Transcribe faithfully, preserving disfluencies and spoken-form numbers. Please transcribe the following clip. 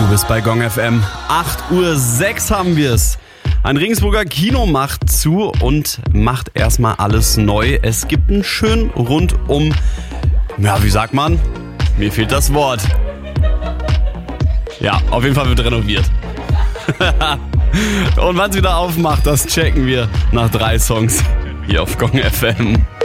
Du bist bei Gong F M. acht Uhr sechs haben wir's. Ein Regensburger Kino macht zu und macht erstmal alles neu. Es gibt einen schönen rundum, ja, wie sagt man? Mir fehlt das Wort. Ja, auf jeden Fall wird renoviert. Und wann es wieder aufmacht, das checken wir nach drei Songs hier auf Gong F M.